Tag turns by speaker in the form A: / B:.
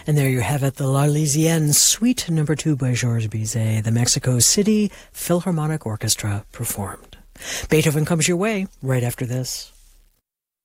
A: And there you have it, the L'Arlésienne Suite No. 2 by Georges Bizet, the Mexico City Philharmonic Orchestra performed. Beethoven comes your way right after this.